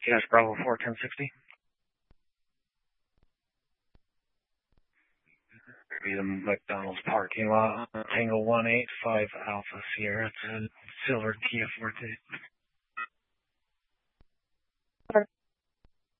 Yes, Bravo 41060. Be the McDonald's parking lot. Tango 185 Alpha Sierra. It's a silver Kia Forte.